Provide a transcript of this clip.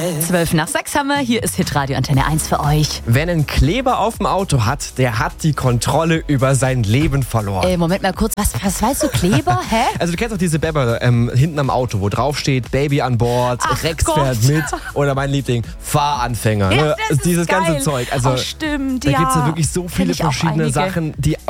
5:12 haben wir. Hier ist Hitradio Antenne 1 für euch. Wer einen Kleber auf dem Auto hat, der hat die Kontrolle über sein Leben verloren. Moment mal kurz, was weißt du, Kleber? Hä? Also du kennst auch diese Bäpper hinten am Auto, wo drauf steht, Baby an Bord, Ach Rex Gott. fährt mit oder mein Liebling, Fahranfänger. Ja, Ne? das ist Dieses geil. ganze Zeug. Also Oh, stimmt, da ja. gibt es ja wirklich so Kenn viele ich auch verschiedene einige. Sachen, die